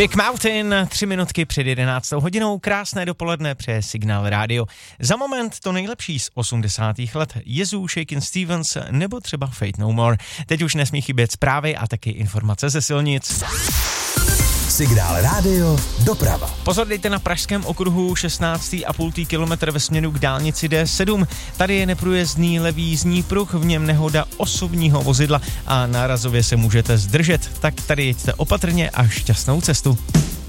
Big Mountain, 3 minutky před 11. hodinou, krásné dopoledne přeje Signál Radio. Za moment to nejlepší z 80. let, Jezu, Shakin' Stevens nebo třeba Fate No More. Teď už nesmí chybět zprávy a taky informace ze silnic. Signál Radio doprava. Pozor, dejte na pražském okruhu 16,5 kilometr ve směru k dálnici D7. Tady je neprůjezdný levý jízdní pruh, v něm nehoda osobního vozidla a nárazově se můžete zdržet. Tak tady jeďte opatrně a šťastnou cestu.